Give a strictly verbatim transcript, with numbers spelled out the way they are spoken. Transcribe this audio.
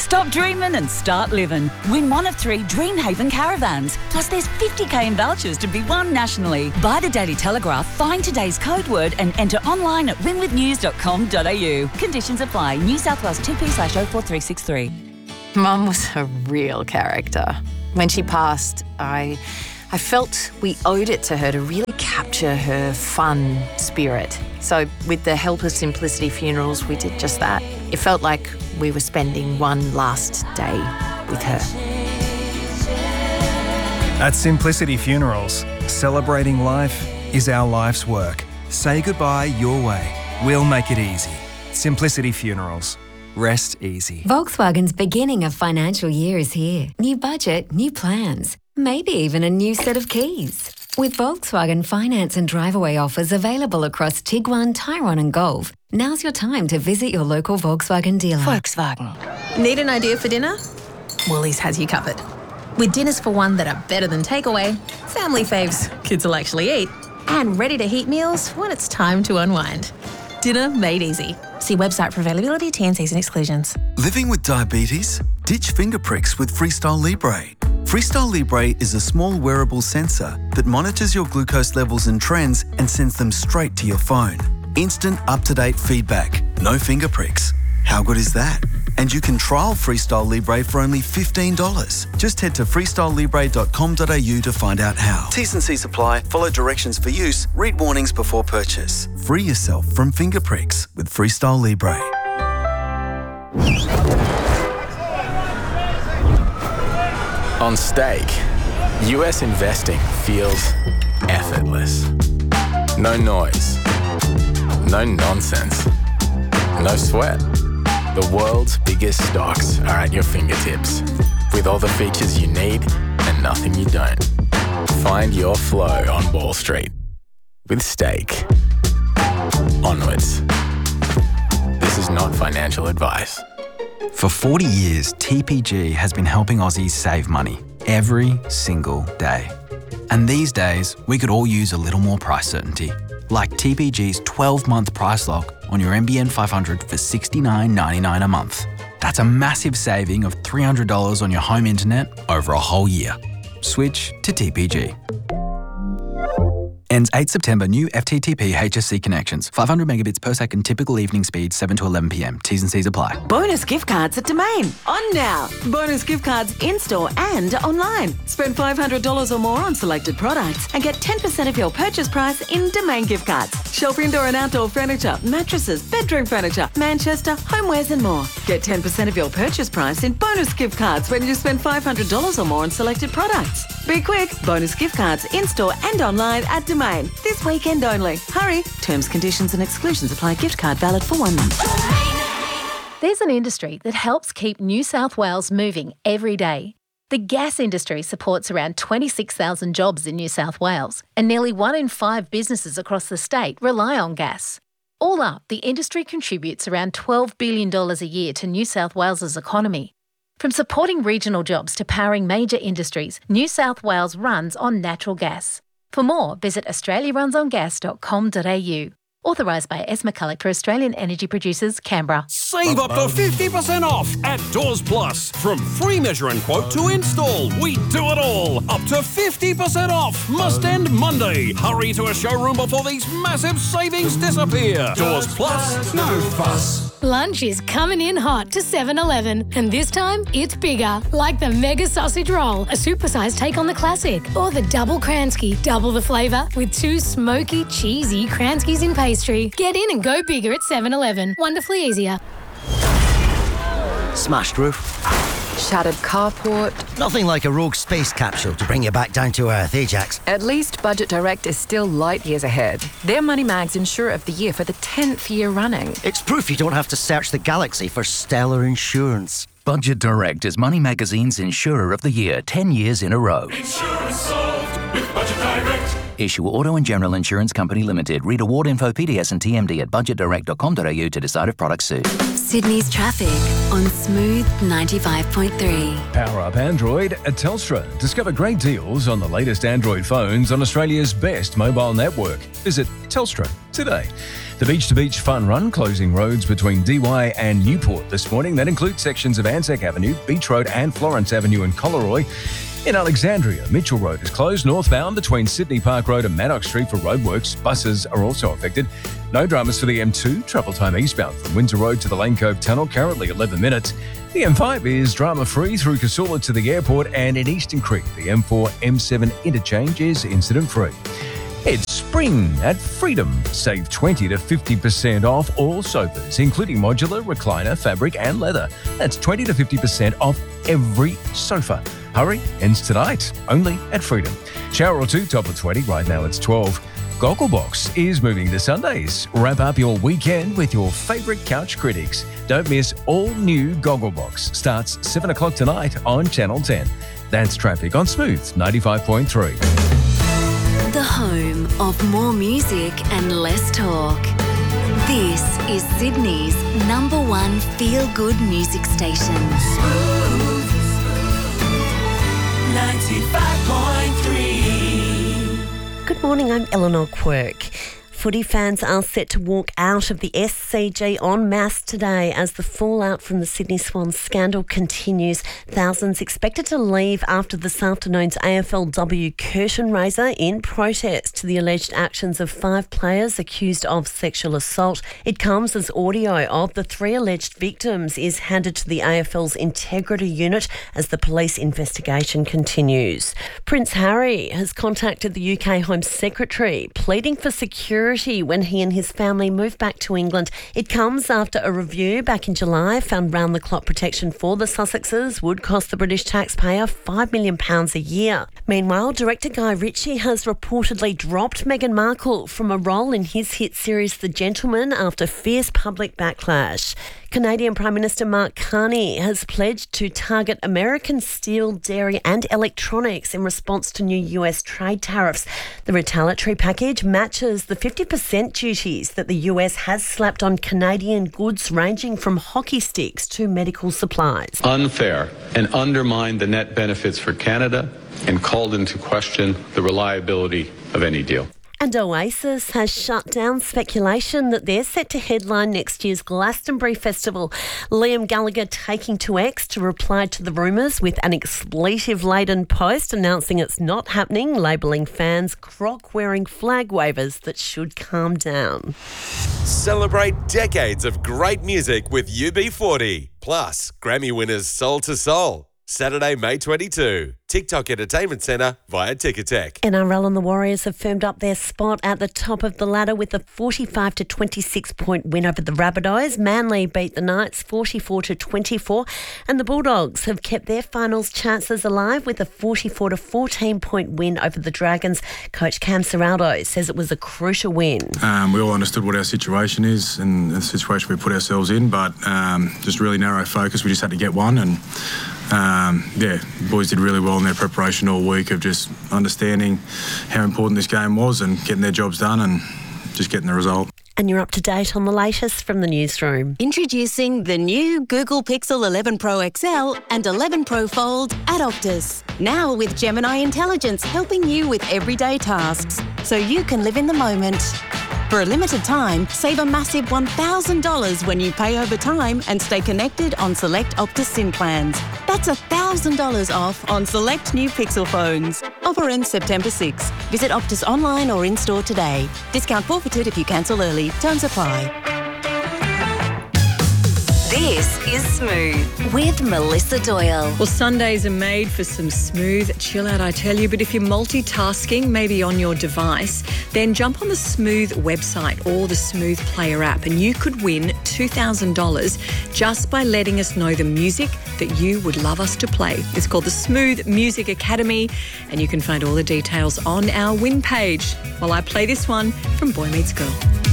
Stop dreaming and start living. Win one of three Dreamhaven caravans. Plus there's fifty k in vouchers to be won nationally. Buy the Daily Telegraph, find today's code word and enter online at winwithnews dot com dot a u. Conditions apply. New South Wales two P slash oh four three six three. Mum was a real character. When she passed, I I felt we owed it to her to really capture her fun spirit. So with the Help of Simplicity Funerals, we did just that. It felt like we were spending one last day with her. At Simplicity Funerals, celebrating life is our life's work. Say goodbye your way. We'll make it easy. Simplicity Funerals. Rest easy. Volkswagen's beginning of financial year is here. New budget, new plans, maybe even a new set of keys. With Volkswagen finance and drive-away offers available across Tiguan, Tyrone and Golf, now's your time to visit your local Volkswagen dealer. Volkswagen. Need an idea for dinner? Woolies has you covered. With dinners for one that are better than takeaway, family faves kids will actually eat, and ready-to-heat meals when it's time to unwind. Dinner made easy. See website for availability, T and Cs and exclusions. Living with diabetes? Ditch finger pricks with Freestyle Libre. Freestyle Libre is a small wearable sensor that monitors your glucose levels and trends and sends them straight to your phone. Instant up-to-date feedback. No finger pricks. How good is that? And you can trial Freestyle Libre for only fifteen dollars. Just head to freestyle libre dot com dot a u to find out how. T's and C's apply. Follow directions for use. Read warnings before purchase. Free yourself from finger pricks with Freestyle Libre. On Stake, U S investing feels effortless. No noise. No nonsense. No sweat. The world's biggest stocks are at your fingertips, with all the features you need and nothing you don't. Find your flow on Wall Street with Stake. Onwards. This is not financial advice. For forty years, T P G has been helping Aussies save money every single day. And these days, we could all use a little more price certainty, like T P G's twelve-month price lock on your N B N five hundred for sixty-nine ninety-nine a month. That's a massive saving of three hundred dollars on your home internet over a whole year. Switch to T P G. Ends eighth September. New F T T P H S C connections. five hundred megabits per second. Typical evening speed seven to eleven p m. T's and C's apply. Bonus gift cards at Domain. On now. Bonus gift cards in-store and online. Spend five hundred dollars or more on selected products and get ten percent of your purchase price in Domain gift cards. Shelf indoor and outdoor furniture, mattresses, bedroom furniture, Manchester, homewares and more. Get ten percent of your purchase price in bonus gift cards when you spend five hundred dollars or more on selected products. Be quick. Bonus gift cards in-store and online at Domain. This weekend only. Hurry. Terms, conditions and exclusions apply. Gift card valid for one month. There's an industry that helps keep New South Wales moving every day. The gas industry supports around twenty-six thousand jobs in New South Wales, and nearly one in five businesses across the state rely on gas. All up, the industry contributes around twelve billion dollars a year to New South Wales's economy. From supporting regional jobs to powering major industries, New South Wales runs on natural gas. For more, visit australia runs on gas dot com dot a u. Authorised by S. McCulloch for Australian Energy Producers, Canberra. Save up to fifty percent off at Doors Plus. From free measure and quote to install, we do it all. Up to fifty percent off. Must end Monday. Hurry to a showroom before these massive savings disappear. Doors Plus, no fuss. Lunch is coming in hot to seven eleven, and this time it's bigger, like the Mega Sausage Roll, a supersized take on the classic, or the Double Kransky, double the flavour with two smoky, cheesy Kranskys in pastry. Get in and go bigger at seven eleven. Wonderfully easier. Smashed roof. Shattered carport. Nothing like a rogue space capsule to bring you back down to earth, eh, Jax? At least Budget Direct is still light years ahead. They're Moneymag's Insurer of the Year for the tenth year running. It's proof you don't have to search the galaxy for stellar insurance. Budget Direct is Money Magazine's Insurer of the Year ten years in a row. Insurance solved with Budget Direct. Issue Auto and General Insurance Company Limited. Read award info, P D S and T M D at budget direct dot com dot a u to decide if products suit. Sydney's traffic on Smooth ninety-five point three. Power up Android at Telstra. Discover great deals on the latest Android phones on Australia's best mobile network. Visit Telstra today. The Beach to Beach Fun Run closing roads between D Y and Newport this morning. That includes sections of Anzac Avenue, Beach Road and Florence Avenue in Collaroy. In Alexandria, Mitchell Road is closed northbound between Sydney Park Road and Maddox Street for roadworks. Buses are also affected. No dramas for the M two, travel time eastbound from Windsor Road to the Lane Cove Tunnel, currently eleven minutes. The M five is drama-free through Casula to the airport, and in Eastern Creek, the M four M seven interchange is incident-free. It's spring at Freedom. Save twenty to fifty percent off all sofas, including modular, recliner, fabric and leather. That's twenty to fifty percent off every sofa. Hurry, ends tonight, only at Freedom. Shower or two, top of twenty. Right now it's twelve. Gogglebox is moving to Sundays. Wrap up your weekend with your favourite couch critics. Don't miss all new Gogglebox. Starts seven o'clock tonight on Channel ten. That's traffic on Smooth ninety-five point three. The home of more music and less talk. This is Sydney's number one feel-good music station. Smooth ninety-five point three. Good morning, I'm Eleanor Quirk. Footy fans are set to walk out of the S C G en masse today as the fallout from the Sydney Swans scandal continues. Thousands expected to leave after this afternoon's A F L W curtain raiser in protest to the alleged actions of five players accused of sexual assault. It comes as audio of the three alleged victims is handed to the A F L's integrity unit as the police investigation continues. Prince Harry has contacted the U K Home Secretary pleading for security when he and his family move back to England. It comes after a review back in July found round-the-clock protection for the Sussexes would cost the British taxpayer five million pounds a year. Meanwhile, director Guy Ritchie has reportedly dropped Meghan Markle from a role in his hit series The Gentleman after fierce public backlash. Canadian Prime Minister Mark Carney has pledged to target American steel, dairy and electronics in response to new U S trade tariffs. The retaliatory package matches the fifty percent duties that the U S has slapped on Canadian goods ranging from hockey sticks to medical supplies. Unfair and undermined the net benefits for Canada and called into question the reliability of any deal. And Oasis has shut down speculation that they're set to headline next year's Glastonbury Festival. Liam Gallagher taking to X to reply to the rumours with an expletive-laden post announcing it's not happening, labelling fans croc-wearing flag wavers that should calm down. Celebrate decades of great music with U B forty. Plus, Grammy winners Soul to Soul. Saturday, May twenty-second. TikTok Entertainment Centre via Ticketek. N R L and the Warriors have firmed up their spot at the top of the ladder with a forty-five to twenty-six point win over the Rabbitohs. Manly beat the Knights forty-four to twenty-four, and the Bulldogs have kept their finals chances alive with a forty-four to fourteen point win over the Dragons. Coach Cam Ciraldo says it was a crucial win. Um, we all understood what our situation is and the situation we put ourselves in, but um, just really narrow focus. We just had to get one, and um, yeah, the boys did really well in their preparation all week of just understanding how important this game was and getting their jobs done and just getting the result. And you're up to date on the latest from the newsroom. Introducing the new Google Pixel eleven Pro X L and eleven Pro Fold at Optus. Now with Gemini Intelligence helping you with everyday tasks so you can live in the moment. For a limited time, save a massive one thousand dollars when you pay over time and stay connected on select Optus SIM plans. That's one thousand dollars off on select new Pixel phones. Offer ends September sixth. Visit Optus online or in-store today. Discount forfeited if you cancel early. Terms apply. This is Smooth with Melissa Doyle. Well, Sundays are made for some smooth chill out, I tell you. But if you're multitasking, maybe on your device, then jump on the Smooth website or the Smooth Player app and you could win two thousand dollars just by letting us know the music that you would love us to play. It's called the Smooth Music Academy and you can find all the details on our win page while I play this one from Boy Meets Girl.